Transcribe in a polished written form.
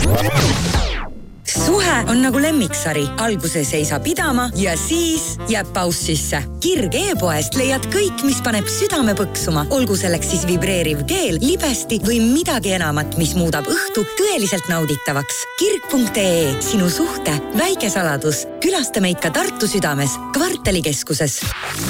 Suhe on nagu lemmiksari. Alguses ei saa pidama ja siis jääb paus sisse. Kirg e-poest leiad kõik, mis paneb südame põksuma. Olgu selleks siis vibreeriv keel, libesti või midagi enamat, mis muudab õhtu tõeliselt nauditavaks. Kirg.ee, sinu suhte väike saladus. Külasta meid ka Tartu südames, Kvartalikeskuses.